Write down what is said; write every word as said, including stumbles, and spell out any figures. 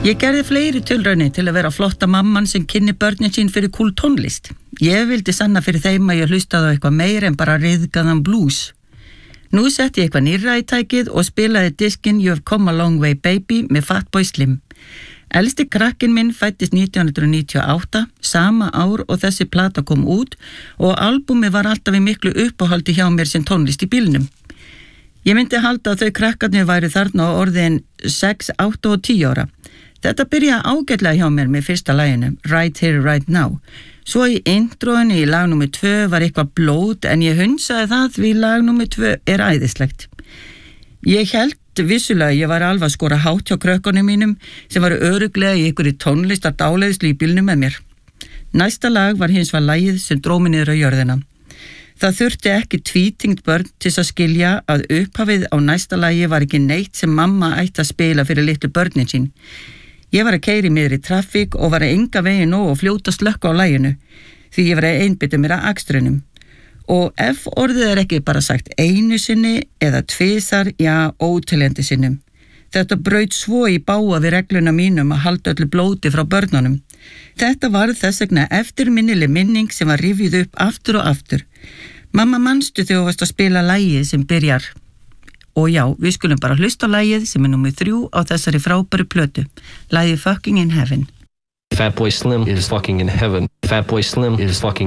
Ég gerði fleiri tilraunir til að vera flotta mamman sem kynni börnin sín fyrir kúl tónlist. Ég vildi sanna fyrir þeim að ég hlustaði á eitthvað meira en bara ryðgaðan blues. Nú setti ég eitthvað nýrra í tækið og spilaði diskinn You've Come a Long Way Baby með Fatboy Slim. Elsti krakkinn minn fættist nítján hundruð níutíu og átta, sama ár og þessi plata kom út og albúmið var alltaf í miklu uppáhaldi hjá mér sem tónlist í bílnum. Ég myndi halda að þau krakkarnir væri þarna á orðin sex, átta og tíu ára. Þetta byrjaði ágætlega hjá mér með fyrsta laginu, Right Here, Right Now. Svo í introinu í lag númer tvö var eitthvað blót en ég hundsaði það því lag númer tvö er æðislegt. Ég held vissulega ég var alveg að skora hátt hjá krökkunum mínum sem varu örugglega í einhverju tónlistar dáleiðslu í bílnum með mér. Næsta lag var hins var lagið sem dró mig niður á jörðina. Það þurfti ekki tvítingt börn til að skilja að upphafið á næsta lagi var ekki neitt sem mamma ætti að spila fyrir litlu börnin sín. Ég var að keyra í miðri traffík og var að enga veginn nóg og fljóta slökka á laginu því ég var að einbytta mér að akstrinum. Og ef orðið er ekki bara sagt einu sinni eða tvisar, já, óteljandi sinnum. Þetta braut svo í bága við regluna mínum að halda öllu blóti frá börnunum. Þetta var þess vegna eftirminnileg minning sem var rifjuð upp aftur og aftur. Mamma, manstu þegar þú varst að spila lagið sem byrjar? Og já, við skulum bara hlusta á lagið sem er númer þrjú á þessari frábæru plötu. Lagið Fucking in Heaven. Fatboy Slim is fucking in heaven. Fatboy Slim is fucking